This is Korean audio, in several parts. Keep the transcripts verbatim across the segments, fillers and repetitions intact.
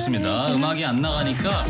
알겠습니다. 음악이 안 나가니까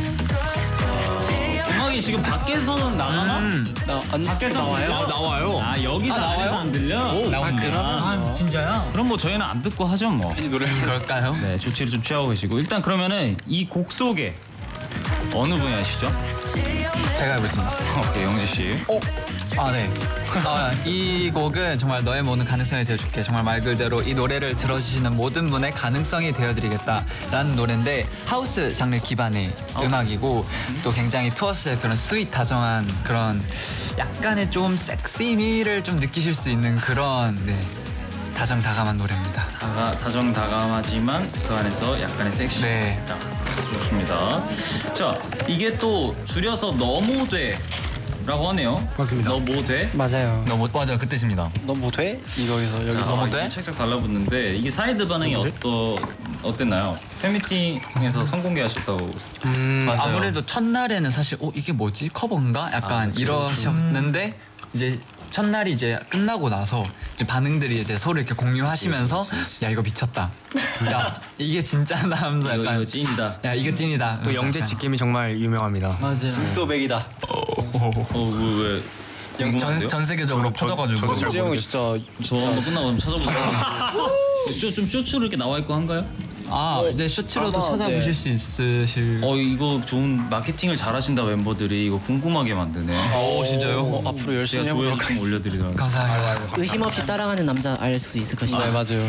음악이 지금 밖에서는 나가나? 음. 나 안, 밖에서 나와요? 아, 나와요. 아 여기서 아, 안에서 안 들려? 오, 아, 아, 진짜야? 그럼 뭐 저희는 안 듣고 하죠 뭐. 이 노래를 그럴까요? 네, 조치를 좀 취하고 계시고 일단 그러면은 이 곡 속에 어느 분이 하시죠? 제가 해보겠습니다. 오케이, 영지 씨. 어? 아, 네. 아, 이 곡은 정말 너의 모든 가능성이 되어줄게. 정말 말 그대로 이 노래를 들어주시는 모든 분의 가능성이 되어드리겠다라는 노래인데 하우스 장르 기반의 음악이고 또 굉장히 투어스의 그런 스윗 다정한 그런 약간의 좀 섹시미를 좀 느끼실 수 있는 그런 네, 다정다감한 노래입니다. 다가, 다정다감하지만 그 안에서 약간의 섹시. 네. 좋습니다. 자, 이게 또 줄여서 너무 돼라고 하네요. 맞습니다. 너뭐 돼? 맞아요. 너무 맞아요. 그 뜻입니다. 너 뭐 돼? 이거에서 자, 여기서 너무 돼? 이게 착착 달라붙는데 이게 사이드 반응이 어떠 어땠나요? 팬미팅에서 선공개하셨다고. 음, 맞아요. 아무래도 첫날에는 사실 어 이게 뭐지 커버인가 약간 아, 그치, 이러셨는데 이제 첫날이 이제 끝나고 나서 이제 반응들이 이제 서로 이렇게 공유하시면서 그치, 그치, 그치. 야 이거 미쳤다. 야 이게 진짜다 하면서 이거, 약간 이거 찐이다. 야 이거 찐이다. 또 영재 직캠이 정말 유명합니다. 맞아요. 또백이다. 어, 왜, 왜 궁금한데요? 전 세계적으로 퍼져가지고. 잘 재 형이 진짜 저 한번 끝나고 한번 찾아볼게요. 쇼, 좀 쇼츠로 이렇게 나와 있고 한가요? 아, 네 쇼츠로도 아마, 찾아보실 네. 수 있으실. 어 이거 좋은 마케팅을 잘하신다 멤버들이 이거 궁금하게 만드네. 오 진짜요? 어, 앞으로 열심히 제가 해보도록 조회수 좀 올려드리도록. 감사합니다. 의심 없이 따라가는 남자 알 수 있을 것이다. 네 맞아요.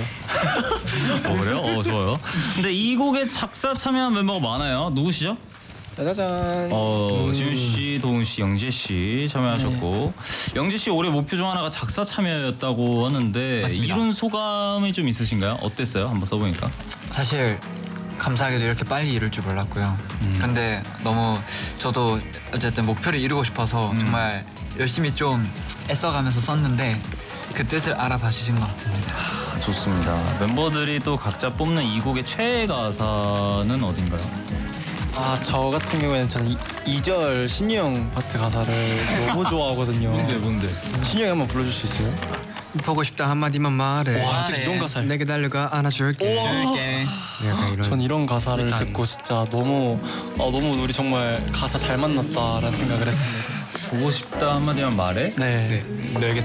어 그래요? 어 좋아요. 근데 이 곡에 작사 참여한 멤버가 많아요. 누구시죠? 짜자잔. 어 지훈 씨, 도훈 씨, 영재 씨 참여하셨고 영재 씨 올해 목표 중 하나가 작사 참여였다고 하는데 맞습니다. 이룬 소감이 좀 있으신가요? 어땠어요? 한번 써보니까. 사실 감사하게도 이렇게 빨리 이룰 줄 몰랐고요. 음. 근데 너무 저도 어쨌든 목표를 이루고 싶어서 음. 정말 열심히 좀 애써가면서 썼는데 그 뜻을 알아봐 주신 것 같습니다. 아, 좋습니다. 멤버들이 또 각자 뽑는 이 곡의 최애 가사는 어딘가요? 아 저 같은 경우에는 저는 이 절 신유 형 파트 가사를 너무 좋아하거든요. 뭔데 뭔데? 신유 형 한번 불러줄 수 있어요? 보고 싶다 한마디만 말해. 와 네. 어떻게 이런 가사를? 내게 달려가 안아줄게. 줄게. 약간 이런. 전 이런 가사를 스윗한. 듣고 진짜 너무 어, 너무 우리 정말 가사 잘 만났다라는 생각을 했습니다. 보고 싶다 한마디만 말해? 네. 너에게